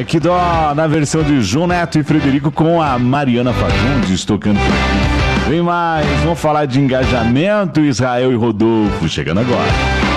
Ai, que dó, na versão de João Neto e Frederico com a Mariana Fagundes tocando por aqui. Vem mais, vamos falar de engajamento, Israel e Rodolfo, chegando agora.